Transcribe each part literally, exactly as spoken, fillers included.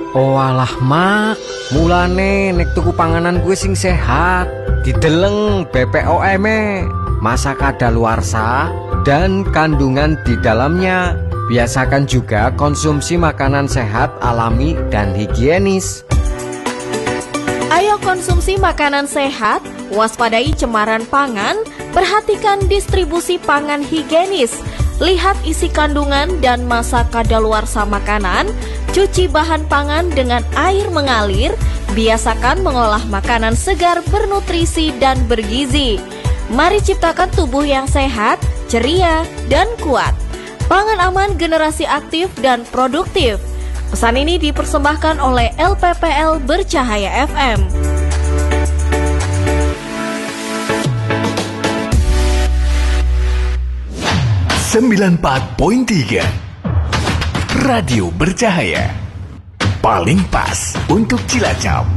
Oh alah mak, mulane nek tuku panganan gue sing sehat, dideleng B P O M-e, masa kadaluarsa dan kandungan di dalamnya. Biasakan juga konsumsi makanan sehat, alami dan higienis. Ayo konsumsi makanan sehat, waspadai cemaran pangan, perhatikan distribusi pangan higienis, lihat isi kandungan dan masa kadaluarsa makanan, cuci bahan pangan dengan air mengalir, biasakan mengolah makanan segar bernutrisi dan bergizi. Mari ciptakan tubuh yang sehat, ceria, dan kuat. Pangan aman generasi aktif dan produktif. Pesan ini dipersembahkan oleh L P P L Bercahaya F M. sembilan puluh empat koma tiga Radio Bercahaya. Paling pas untuk Cilacap.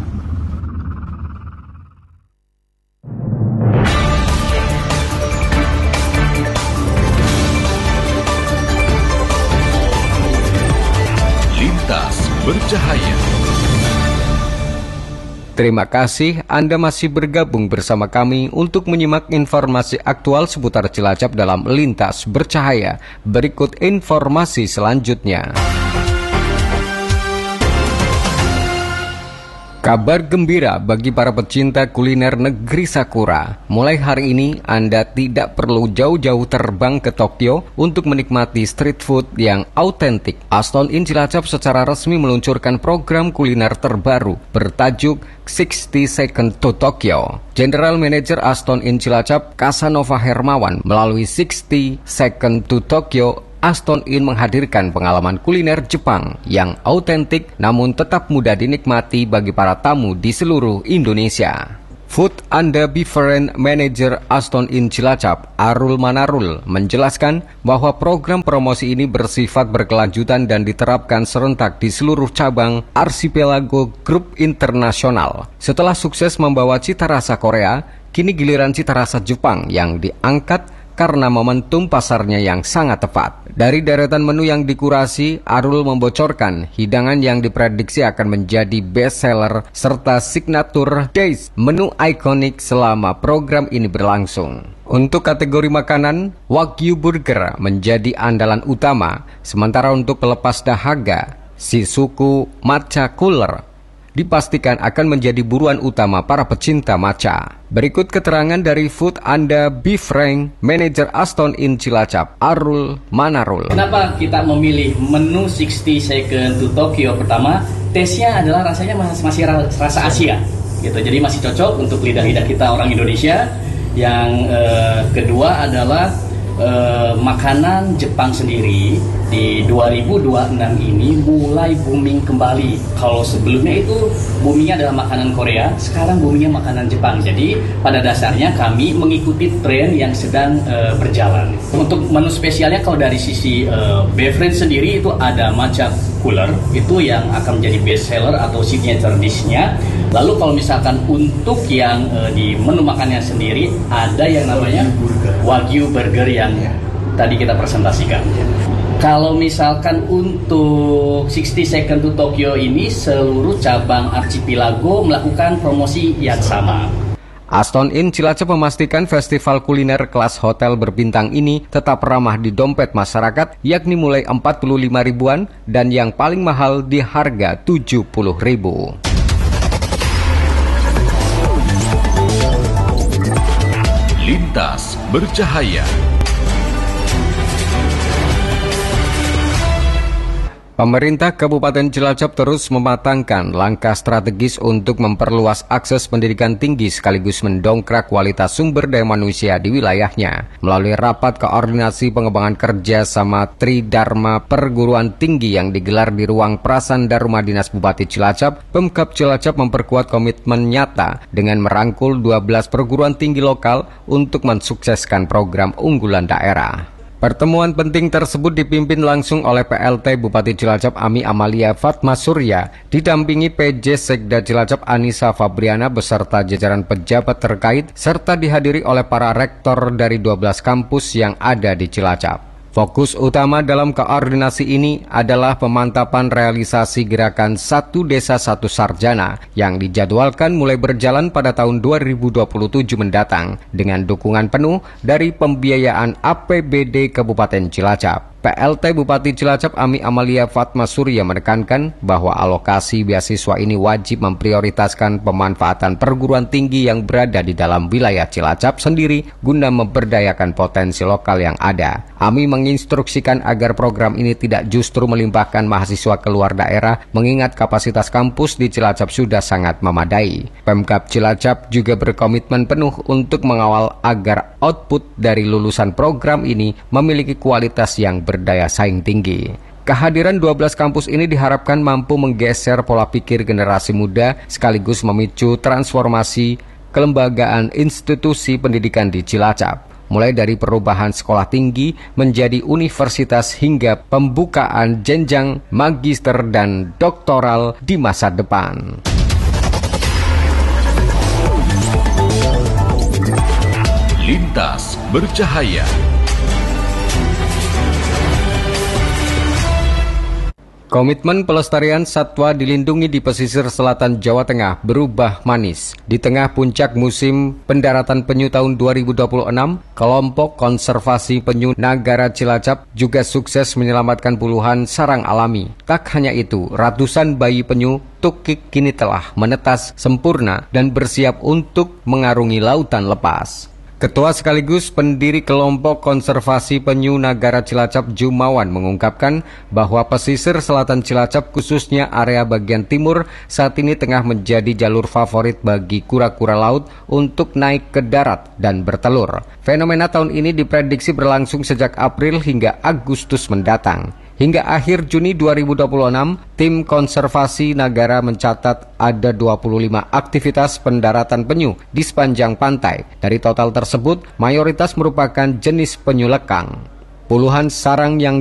Lintas Bercahaya. Terima kasih Anda masih bergabung bersama kami untuk menyimak informasi aktual seputar Cilacap dalam Lintas Bercahaya. Berikut informasi selanjutnya. Kabar gembira bagi para pecinta kuliner negeri Sakura. Mulai hari ini Anda tidak perlu jauh-jauh terbang ke Tokyo untuk menikmati street food yang autentik. Aston Inn Cilacap secara resmi meluncurkan program kuliner terbaru bertajuk sixty Second to Tokyo. General Manager Aston Inn Cilacap, Kasanova Hermawan, melalui sixty Second to Tokyo, Aston Inn menghadirkan pengalaman kuliner Jepang yang autentik namun tetap mudah dinikmati bagi para tamu di seluruh Indonesia. Food and Beverage Manager Aston Inn Cilacap, Arul Manarul, menjelaskan bahwa program promosi ini bersifat berkelanjutan dan diterapkan serentak di seluruh cabang Archipelago Group Internasional. Setelah sukses membawa cita rasa Korea, kini giliran cita rasa Jepang yang diangkat karena momentum pasarnya yang sangat tepat. Dari deretan menu yang dikurasi, Arul membocorkan hidangan yang diprediksi akan menjadi best seller serta signature days menu ikonik selama program ini berlangsung. Untuk kategori makanan, Wagyu Burger menjadi andalan utama, sementara untuk pelepas dahaga, Shizuku Matcha Cooler dipastikan akan menjadi buruan utama para pecinta matcha. Berikut keterangan dari Food and Beverage Manager Aston Inn Cilacap, Arul Manarul. Kenapa kita memilih menu sixty Second to Tokyo? Pertama, taste-nya adalah rasanya masih, masih rasa Asia, gitu. Jadi masih cocok untuk lidah-lidah kita orang Indonesia. Yang eh, kedua adalah eh, makanan Jepang sendiri di dua ribu dua puluh enam ini mulai booming kembali. Kalau sebelumnya itu boomingnya adalah makanan Korea, sekarang boomingnya makanan Jepang. Jadi pada dasarnya kami mengikuti tren yang sedang uh, berjalan. Untuk menu spesialnya kalau dari sisi uh, beverage sendiri itu ada matcha cooler, itu yang akan menjadi best seller atau signature dish-nya. Lalu kalau misalkan untuk yang uh, di menu makannya sendiri ada yang namanya Wagyu Burger yang tadi kita presentasikan. Kalau misalkan untuk sixty Second to Tokyo ini seluruh cabang Archipelago melakukan promosi yang sama. Aston Inn Cilacap memastikan festival kuliner kelas hotel berbintang ini tetap ramah di dompet masyarakat, yakni mulai empat puluh lima ribuan dan yang paling mahal di harga tujuh puluh ribu. Lintas Bercahaya. Pemerintah Kabupaten Cilacap terus mematangkan langkah strategis untuk memperluas akses pendidikan tinggi sekaligus mendongkrak kualitas sumber daya manusia di wilayahnya. Melalui rapat koordinasi pengembangan kerja sama Tridharma Perguruan Tinggi yang digelar di ruang Prasanda Rumah Dinas Bupati Cilacap, Pemkab Cilacap memperkuat komitmen nyata dengan merangkul dua belas perguruan tinggi lokal untuk mensukseskan program unggulan daerah. Pertemuan penting tersebut dipimpin langsung oleh P L T Bupati Cilacap Ami Amalia Fatma Surya, didampingi P J Sekda Cilacap Anissa Fabriana beserta jajaran pejabat terkait, serta dihadiri oleh para rektor dari dua belas kampus yang ada di Cilacap. Fokus utama dalam koordinasi ini adalah pemantapan realisasi gerakan Satu Desa Satu Sarjana yang dijadwalkan mulai berjalan pada tahun dua ribu dua puluh tujuh mendatang dengan dukungan penuh dari pembiayaan A P B D Kabupaten Cilacap. P L T Bupati Cilacap Ami Amalia Fatma Surya menekankan bahwa alokasi beasiswa ini wajib memprioritaskan pemanfaatan perguruan tinggi yang berada di dalam wilayah Cilacap sendiri guna memberdayakan potensi lokal yang ada. Ami menginstruksikan agar program ini tidak justru melimpahkan mahasiswa keluar daerah mengingat kapasitas kampus di Cilacap sudah sangat memadai. Pemkab Cilacap juga berkomitmen penuh untuk mengawal agar output dari lulusan program ini memiliki kualitas yang berbeda. berdaya saing tinggi. Kehadiran dua belas kampus ini diharapkan mampu menggeser pola pikir generasi muda sekaligus memicu transformasi kelembagaan institusi pendidikan di Cilacap, mulai dari perubahan sekolah tinggi menjadi universitas hingga pembukaan jenjang magister dan doktoral di masa depan. Lintas Bercahaya. Komitmen pelestarian satwa dilindungi di pesisir selatan Jawa Tengah berubah manis. Di tengah puncak musim pendaratan penyu tahun dua ribu dua puluh enam, kelompok konservasi penyu Nagara Cilacap juga sukses menyelamatkan puluhan sarang alami. Tak hanya itu, ratusan bayi penyu tukik kini telah menetas sempurna dan bersiap untuk mengarungi lautan lepas. Ketua sekaligus pendiri kelompok konservasi penyu Nagara Cilacap Jumawan mengungkapkan bahwa pesisir selatan Cilacap khususnya area bagian timur saat ini tengah menjadi jalur favorit bagi kura-kura laut untuk naik ke darat dan bertelur. Fenomena tahun ini diprediksi berlangsung sejak April hingga Agustus mendatang. Hingga akhir Juni dua ribu dua puluh enam, tim konservasi Nagara mencatat ada dua puluh lima aktivitas pendaratan penyu di sepanjang pantai. Dari total tersebut, mayoritas merupakan jenis penyu lekang. Puluhan sarang yang